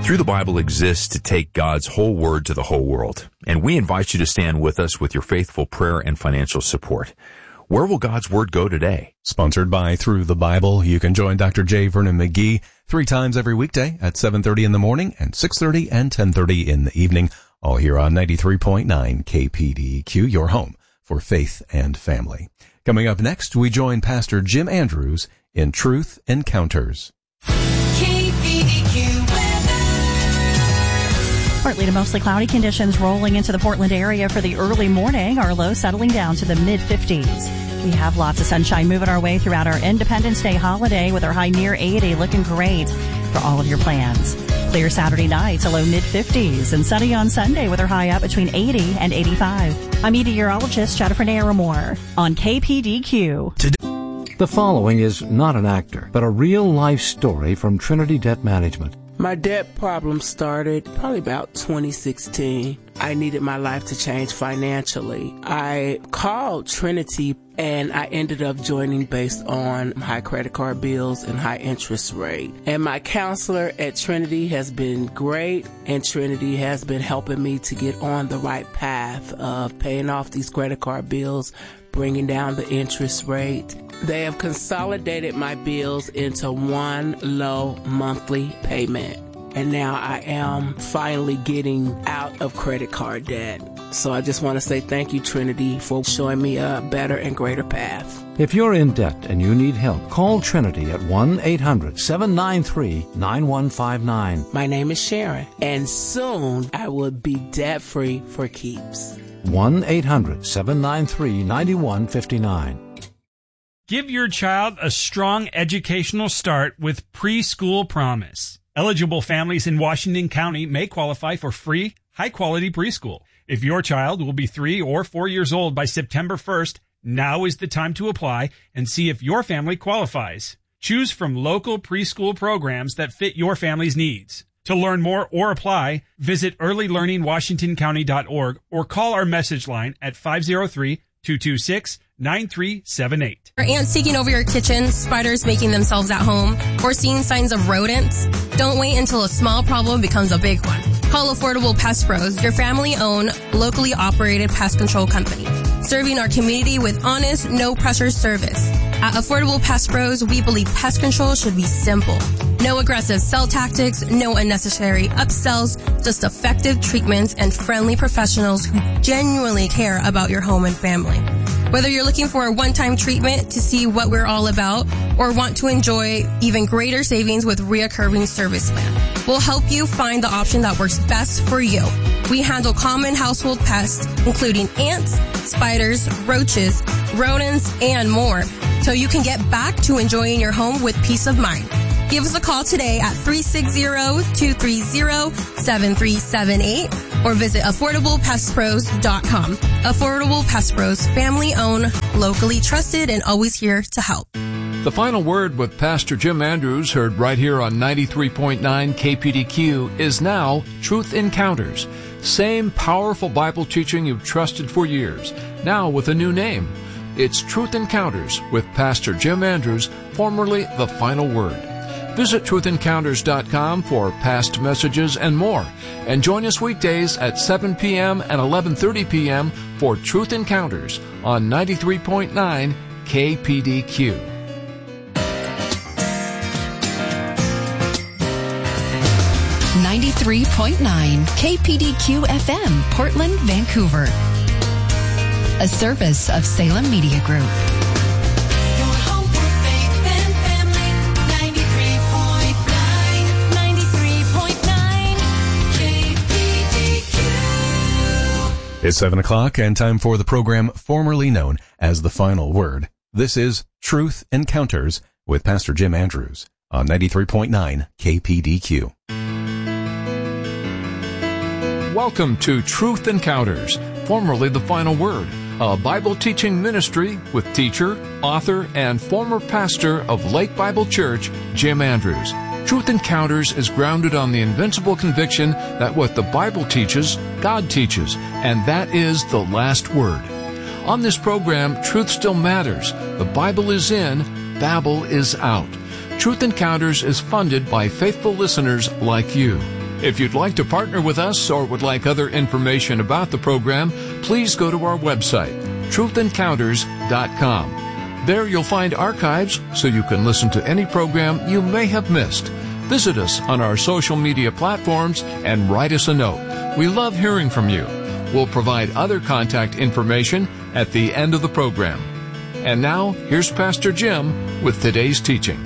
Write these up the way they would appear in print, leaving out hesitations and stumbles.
Through the Bible exists to take God's whole word to the whole world, and we invite you to stand with us with your faithful prayer and financial support. Where will God's word go today? Sponsored by Through the Bible. You can join Dr. J. Vernon McGee 3 times every weekday at 7:30 in the morning and 6:30 and 10:30 in the evening, all here on 93.9 KPDQ, your home for faith and family. Coming up next, we join Pastor Jim Andrews in Truth Encounters. Partly to mostly cloudy conditions rolling into the Portland area for the early morning. Our low settling down to the mid-50s. We have lots of sunshine moving our way throughout our Independence Day holiday with our high near 80, looking great for all of your plans. Clear Saturday nights, a low mid-50s, and sunny on Sunday with our high up between 80 and 85. I'm meteorologist Jennifer Naramore on KPDQ. The following is not an actor, but a real-life story from Trinity Debt Management. My debt problem started probably about 2016. I needed my life to change financially. I called Trinity and I ended up joining based on high credit card bills and high interest rate. And my counselor at Trinity has been great, and Trinity has been helping me to get on the right path of paying off these credit card bills, bringing down the interest rate. They have consolidated my bills into one low monthly payment. And now I am finally getting out of credit card debt. So I just want to say thank you, Trinity, for showing me a better and greater path. If you're in debt and you need help, call Trinity at 1-800-793-9159. My name is Sharon, and soon I will be debt-free for keeps. 1-800-793-9159. Give your child a strong educational start with Preschool Promise. Eligible families in Washington County may qualify for free, high-quality preschool. If your child will be 3 or 4 years old by September 1st, now is the time to apply and see if your family qualifies. Choose from local preschool programs that fit your family's needs. To learn more or apply, visit earlylearningwashingtoncounty.org or call our message line at 503-226-9378. Are ants taking over your kitchen, spiders making themselves at home, or seeing signs of rodents? Don't wait until a small problem becomes a big one. Call Affordable Pest Pros, your family-owned, locally operated pest control company, serving our community with honest, no-pressure service. At Affordable Pest Pros, we believe pest control should be simple. No aggressive sell tactics, no unnecessary upsells, just effective treatments and friendly professionals who genuinely care about your home and family. Whether you're looking for a one-time treatment to see what we're all about or want to enjoy even greater savings with reoccurring service plan, we'll help you find the option that works best for you. We handle common household pests, including ants, spiders, roaches, rodents, and more, so you can get back to enjoying your home with peace of mind. Give us a call today at 360-230-7378 or visit AffordablePestPros.com. Affordable Pest Pros, family-owned, locally trusted, and always here to help. The Final Word with Pastor Jim Andrews, heard right here on 93.9 KPDQ, is now Truth Encounters. Same powerful Bible teaching you've trusted for years, now with a new name. It's Truth Encounters with Pastor Jim Andrews, formerly The Final Word. Visit truthencounters.com for past messages and more. And join us weekdays at 7 p.m. and 11:30 p.m. for Truth Encounters on 93.9 KPDQ. .9 KPDQ FM, Portland, Vancouver. A service of Salem Media Group. It's 7 o'clock and time for the program formerly known as The Final Word. This is Truth Encounters with Pastor Jim Andrews on 93.9 KPDQ. Welcome to Truth Encounters, formerly The Final Word, a Bible teaching ministry with teacher, author, and former pastor of Lake Bible Church, Jim Andrews. Truth Encounters is grounded on the invincible conviction that what the Bible teaches, God teaches, and that is the last word. On this program, truth still matters. The Bible is in, Babel is out. Truth Encounters is funded by faithful listeners like you. If you'd like to partner with us or would like other information about the program, please go to our website, truthencounters.com. There you'll find archives so you can listen to any program you may have missed. Visit us on our social media platforms and write us a note. We love hearing from you. We'll provide other contact information at the end of the program. And now, here's Pastor Jim with today's teaching.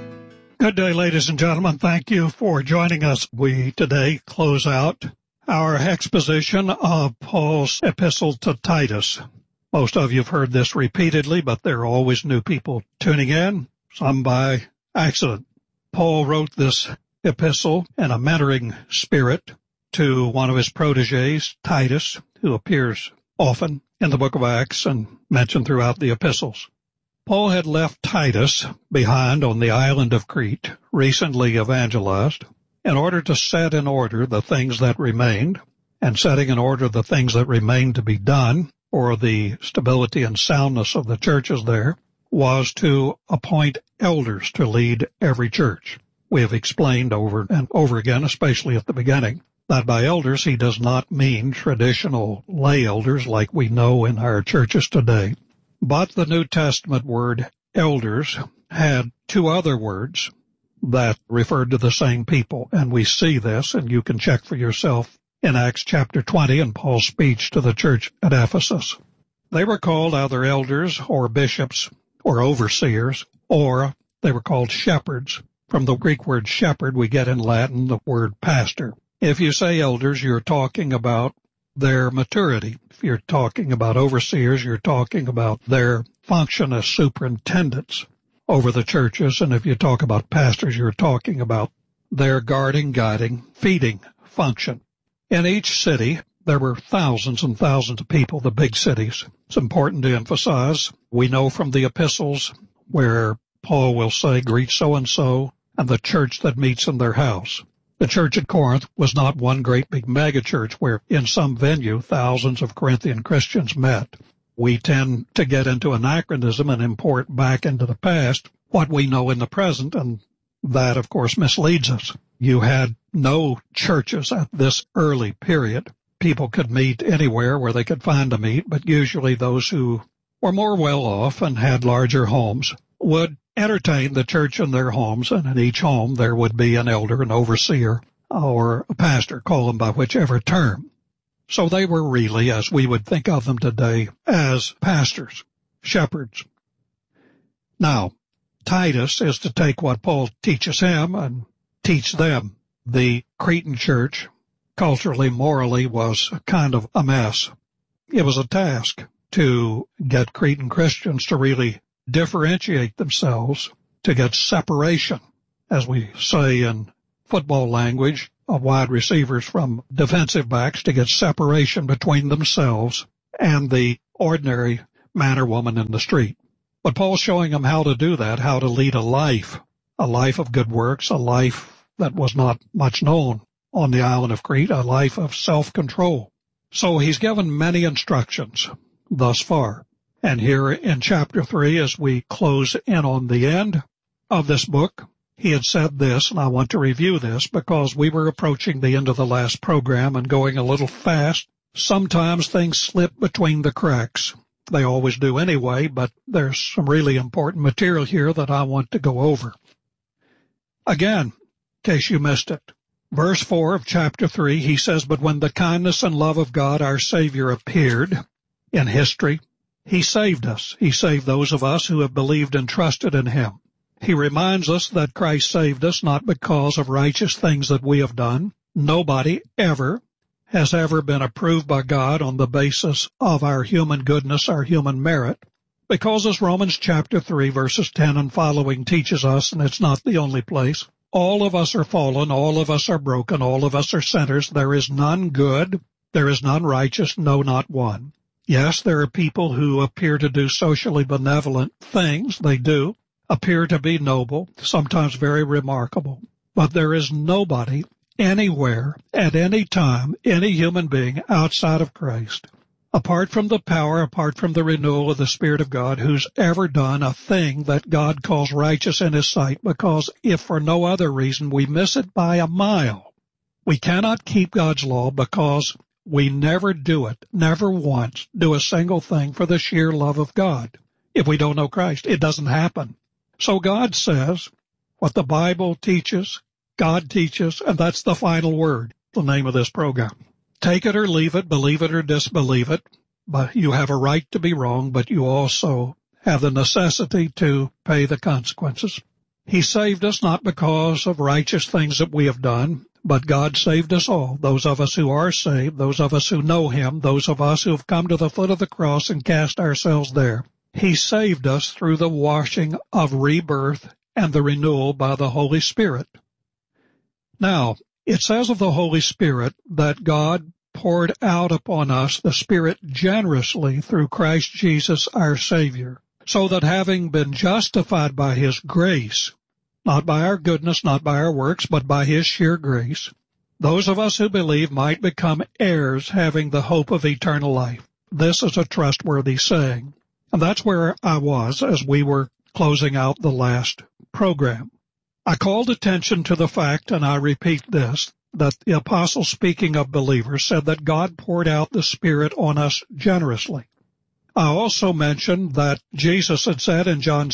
Good day, ladies and gentlemen. Thank you for joining us. We today close out our exposition of Paul's epistle to Titus. Most of you have heard this repeatedly, but there are always new people tuning in, some by accident. Paul wrote this epistle in a mentoring spirit to one of his protégés, Titus, who appears often in the book of Acts and mentioned throughout the epistles. Paul had left Titus behind on the island of Crete, recently evangelized, in order to set in order the things that remained, and setting in order the things that remained to be done, for the stability and soundness of the churches there, was to appoint elders to lead every church. We have explained over and over again, especially at the beginning, that by elders he does not mean traditional lay elders like we know in our churches today. But the New Testament word elders had two other words that referred to the same people, and we see this, and you can check for yourself in Acts chapter 20 in Paul's speech to the church at Ephesus. They were called either elders or bishops or overseers, or they were called shepherds. From the Greek word shepherd, we get in Latin the word pastor. If you say elders, you're talking about their maturity. If you're talking about overseers, you're talking about their function as superintendents over the churches. And if you talk about pastors, you're talking about their guarding, guiding, feeding function. In each city, there were thousands and thousands of people, the big cities. It's important to emphasize, we know from the epistles where Paul will say, greet so-and-so, and the church that meets in their house. The church at Corinth was not one great big mega church where in some venue thousands of Corinthian Christians met. We tend to get into anachronism and import back into the past what we know in the present, and that, of course, misleads us. You had no churches at this early period. People could meet anywhere where they could find a meet, but usually those who were more well off and had larger homes would entertain the church in their homes, and in each home there would be an elder, an overseer, or a pastor, call them by whichever term. So they were really, as we would think of them today, as pastors, shepherds. Now, Titus is to take what Paul teaches him and teach them. The Cretan church, culturally, morally, was kind of a mess. It was a task to get Cretan Christians to really differentiate themselves, to get separation, as we say in football language, of wide receivers from defensive backs, to get separation between themselves and the ordinary man or woman in the street. But Paul's showing them how to do that, how to lead a life of good works, a life that was not much known on the island of Crete, a life of self-control. So he's given many instructions thus far. And here in chapter 3, as we close in on the end of this book, he had said this, and I want to review this because we were approaching the end of the last program and going a little fast. Sometimes things slip between the cracks. They always do anyway, but there's some really important material here that I want to go over. Again, in case you missed it, verse 4 of chapter 3, he says, "But when the kindness and love of God our Savior appeared in history, He saved us. He saved those of us who have believed and trusted in Him. He reminds us that Christ saved us not because of righteous things that we have done. Nobody has ever been approved by God on the basis of our human goodness, our human merit. Because as Romans chapter 3 verses 10 and following teaches us, and it's not the only place, all of us are fallen, all of us are broken, all of us are sinners. There is none good, there is none righteous, no, not one. Yes, there are people who appear to do socially benevolent things. They do appear to be noble, sometimes very remarkable. But there is nobody anywhere, at any time, any human being outside of Christ, apart from the power, apart from the renewal of the Spirit of God, who's ever done a thing that God calls righteous in His sight, because if for no other reason we miss it by a mile, We cannot keep God's law because we never do it, never once do a single thing for the sheer love of God. If we don't know Christ, it doesn't happen. So God says what the Bible teaches, God teaches, and that's the final word, the name of this program. Take it or leave it, believe it or disbelieve it, but you have a right to be wrong, but you also have the necessity to pay the consequences. He saved us not because of righteous things that we have done, but God saved us all, those of us who are saved, those of us who know Him, those of us who have come to the foot of the cross and cast ourselves there. He saved us through the washing of rebirth and the renewal by the Holy Spirit. Now, it says of the Holy Spirit that God poured out upon us the Spirit generously through Christ Jesus our Savior, so that having been justified by His grace, not by our goodness, not by our works, but by His sheer grace, those of us who believe might become heirs, having the hope of eternal life. This is a trustworthy saying. And that's where I was as we were closing out the last program. I called attention to the fact, and I repeat this, that the apostle, speaking of believers, said that God poured out the Spirit on us generously. I also mentioned that Jesus had said in John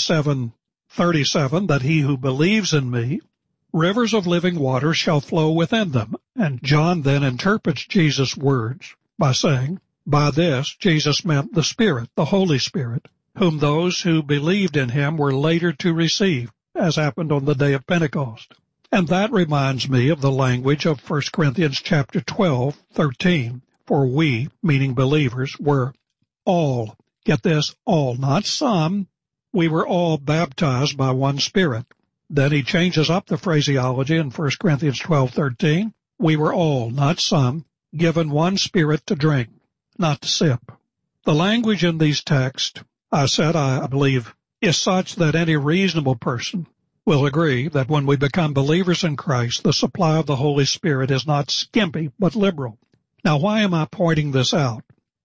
7:37 that he who believes in me, rivers of living water shall flow within them. And John then interprets Jesus' words by saying, by this, Jesus meant the Spirit, the Holy Spirit, whom those who believed in Him were later to receive, as happened on the day of Pentecost. And that reminds me of the language of 1 Corinthians chapter 12:13. For we, meaning believers, were all, get this, all, not some, we were all baptized by one Spirit. Then he changes up the phraseology in 1 Corinthians 12:13. We were all, not some, given one Spirit to drink, not to sip. The language in these texts, I said, I believe, is such that any reasonable person will agree that when we become believers in Christ, the supply of the Holy Spirit is not skimpy, but liberal. Now, why am I pointing this out?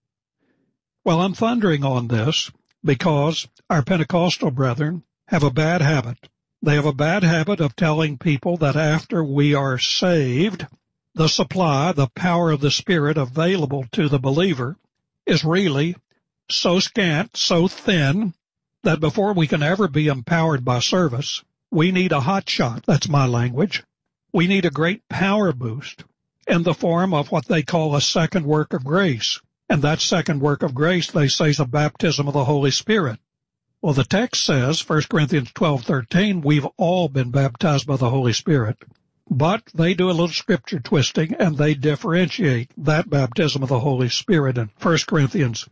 Well, I'm thundering on this because our Pentecostal brethren have a bad habit. They have a bad habit of telling people that after we are saved, the supply, the power of the Spirit available to the believer is really so scant, so thin, that before we can ever be empowered by service, we need a hot shot. That's my language. We need a great power boost in the form of what they call a second work of grace. And that second work of grace, they say, is a baptism of the Holy Spirit. Well, the text says, 1 Corinthians 12:13, we've all been baptized by the Holy Spirit. But they do a little scripture twisting, and they differentiate that baptism of the Holy Spirit in 1 Corinthians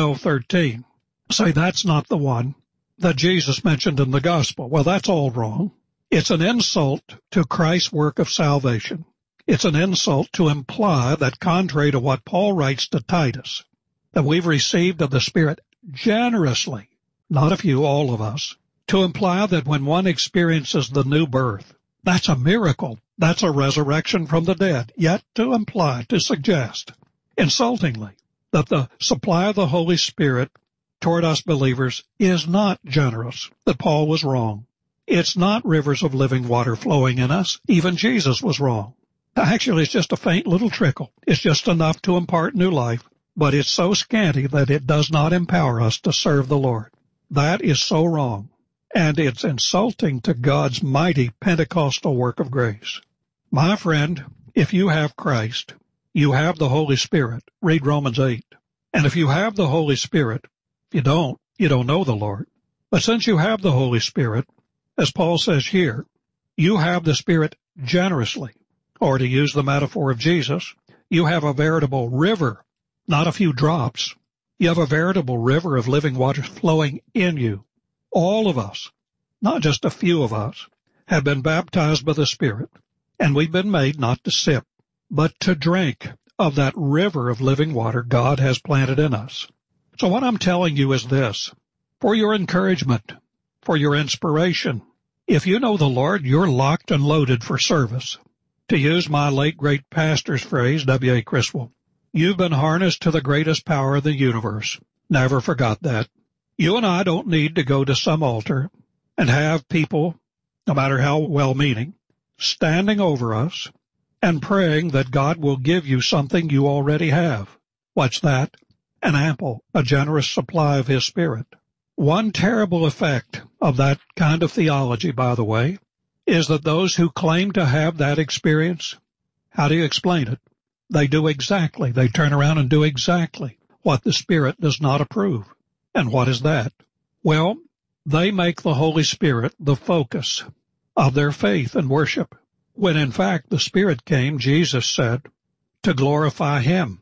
12:13. Say that's not the one that Jesus mentioned in the gospel. Well, that's all wrong. It's an insult to Christ's work of salvation. It's an insult to imply that, contrary to what Paul writes to Titus, that we've received of the Spirit generously, not a few, all of us, to imply that when one experiences the new birth, that's a miracle. That's a resurrection from the dead. Yet to imply, to suggest, insultingly, that the supply of the Holy Spirit toward us believers is not generous, that Paul was wrong. It's not rivers of living water flowing in us. Even Jesus was wrong. Actually, it's just a faint little trickle. It's just enough to impart new life, but it's so scanty that it does not empower us to serve the Lord. That is so wrong. And it's insulting to God's mighty Pentecostal work of grace. My friend, if you have Christ, you have the Holy Spirit. Read Romans 8. And if you have the Holy Spirit, you don't know the Lord. But since you have the Holy Spirit, as Paul says here, you have the Spirit generously. Or to use the metaphor of Jesus, you have a veritable river, not a few drops. You have a veritable river of living water flowing in you. All of us, not just a few of us, have been baptized by the Spirit, and we've been made not to sip, but to drink of that river of living water God has planted in us. So what I'm telling you is this, for your encouragement, for your inspiration. If you know the Lord, you're locked and loaded for service. To use my late great pastor's phrase, W.A. Criswell, you've been harnessed to the greatest power of the universe. Never forgot that. You and I don't need to go to some altar and have people, no matter how well-meaning, standing over us and praying that God will give you something you already have. What's that? An ample, a generous supply of His Spirit. One terrible effect of that kind of theology, by the way, is that those who claim to have that experience, how do you explain it? They turn around and do exactly what the Spirit does not approve. And what is that? Well, they make the Holy Spirit the focus of their faith and worship, when in fact the Spirit came, Jesus said, to glorify Him.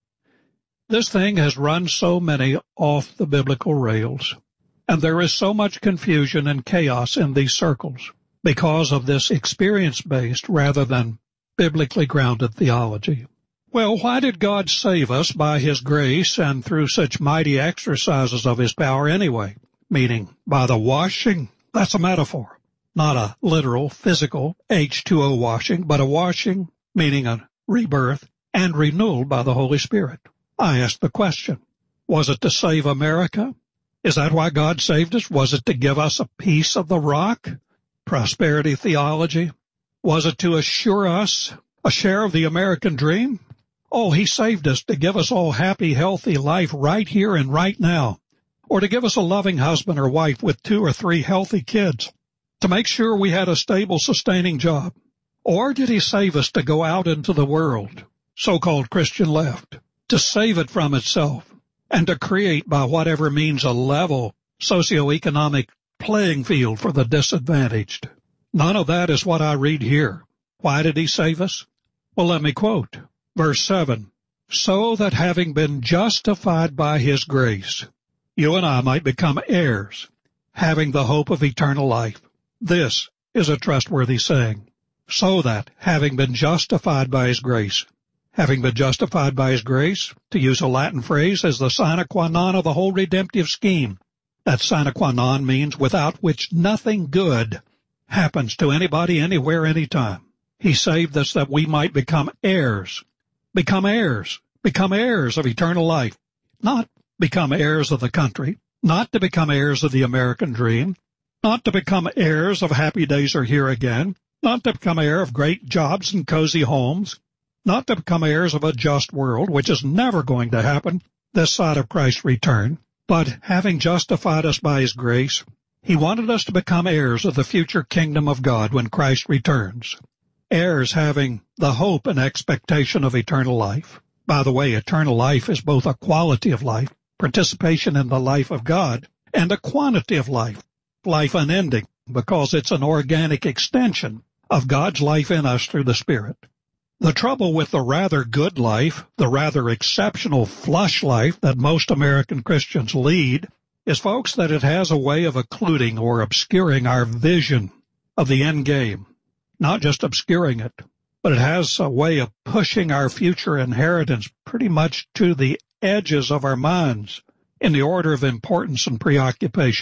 This thing has run so many off the biblical rails, and there is so much confusion and chaos in these circles because of this experience-based rather than biblically grounded theology. Well, why did God save us by His grace and through such mighty exercises of His power anyway? Meaning, by the washing? That's a metaphor, not a literal, physical H2O washing, but a washing, meaning a rebirth and renewal by the Holy Spirit. I ask the question, was it to save America? Is that why God saved us? Was it to give us a piece of the rock? Prosperity theology? Was it to assure us a share of the American dream? Oh, He saved us to give us all happy, healthy life right here and right now, or to give us a loving husband or wife with 2 or 3 healthy kids, to make sure we had a stable, sustaining job. Or did He save us to go out into the world, so-called Christian left, to save it from itself, and to create by whatever means a level socioeconomic playing field for the disadvantaged? None of that is what I read here. Why did He save us? Well, let me quote verse 7. So that having been justified by His grace, you and I might become heirs, having the hope of eternal life. This is a trustworthy saying. So that, having been justified by His grace, having been justified by His grace, to use a Latin phrase, is the sine qua non of the whole redemptive scheme. That sine qua non means without which nothing good happens to anybody, anywhere, anytime. He saved us that we might become heirs of eternal life. Not become heirs of the country, not to become heirs of the American dream, not to become heirs of happy days are here again, not to become heir of great jobs and cozy homes, not to become heirs of a just world, which is never going to happen this side of Christ's return, but having justified us by His grace, He wanted us to become heirs of the future kingdom of God when Christ returns. Heirs having the hope and expectation of eternal life. By the way, eternal life is both a quality of life, participation in the life of God, and a quantity of life unending, because it's an organic extension of God's life in us through the Spirit. The trouble with the rather good life, the rather exceptional flush life that most American Christians lead, is, folks, that it has a way of occluding or obscuring our vision of the end game. Not just obscuring it, but it has a way of pushing our future inheritance pretty much to the edges of our minds in the order of importance and preoccupation.